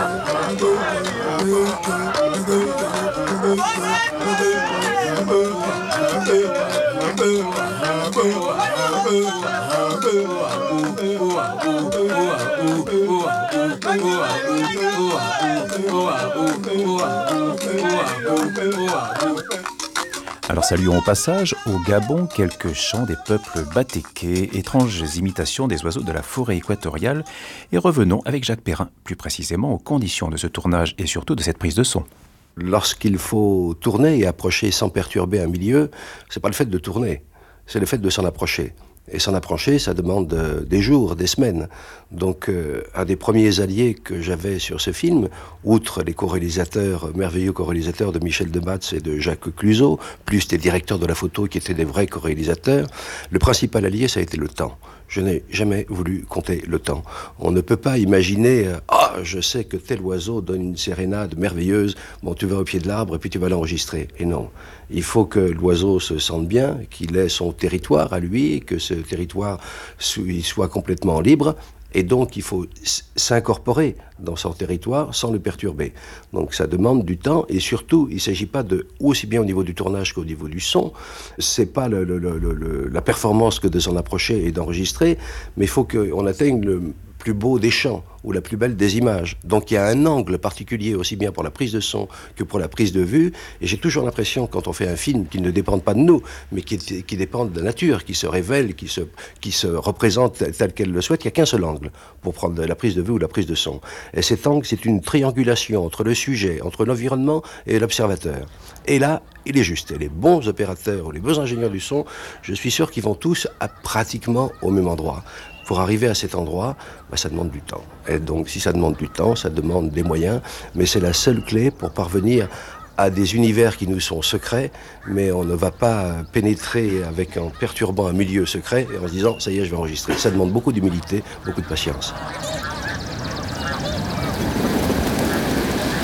Alors saluons au passage au Gabon quelques chants des peuples batékés, étranges imitations des oiseaux de la forêt équatoriale, et revenons avec Jacques Perrin, plus précisément aux conditions de ce tournage et surtout de cette prise de son. Lorsqu'il faut tourner et approcher sans perturber un milieu, c'est pas le fait de tourner, c'est le fait de s'en approcher. Et s'en approcher, ça demande des jours, des semaines. Donc, un des premiers alliés que j'avais sur ce film, outre les co-réalisateurs, merveilleux co-réalisateurs de Michel Debatz et de Jacques Cluzot, plus des directeurs de la photo qui étaient des vrais co-réalisateurs, le principal allié, ça a été le temps. Je n'ai jamais voulu compter le temps. On ne peut pas imaginer « Ah, je sais que tel oiseau donne une sérénade merveilleuse, bon, tu vas au pied de l'arbre et puis tu vas l'enregistrer. » Et non, il faut que l'oiseau se sente bien, qu'il ait son territoire à lui, que ce territoire soit complètement libre. Et donc, il faut s'incorporer dans son territoire sans le perturber. Donc, ça demande du temps. Et surtout, il ne s'agit pas de, aussi bien au niveau du tournage qu'au niveau du son, c'est pas la performance que de s'en approcher et d'enregistrer, mais il faut qu'on atteigne le plus beau des chants ou la plus belle des images. Donc il y a un angle particulier aussi bien pour la prise de son que pour la prise de vue, et j'ai toujours l'impression quand on fait un film qui ne dépend pas de nous, mais qui dépend de la nature, qui se révèle, qui se représente tel qu'elle le souhaite, il n'y a qu'un seul angle pour prendre la prise de vue ou la prise de son. Et cet angle, c'est une triangulation entre le sujet, entre l'environnement et l'observateur. Et là, il est juste. Et les bons opérateurs ou les bons ingénieurs du son, je suis sûr qu'ils vont tous pratiquement au même endroit. Pour arriver à cet endroit, ça demande du temps. Et donc, si ça demande du temps, ça demande des moyens, mais c'est la seule clé pour parvenir à des univers qui nous sont secrets, mais on ne va pas pénétrer en perturbant un milieu secret et en se disant « ça y est, je vais enregistrer ». Ça demande beaucoup d'humilité, beaucoup de patience.